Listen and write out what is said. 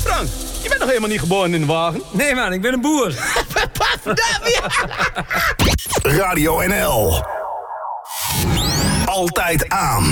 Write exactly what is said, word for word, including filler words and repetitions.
Frank, je bent nog helemaal niet geboren in de wagen. Nee man, ik ben een boer. Radio N L. Altijd aan.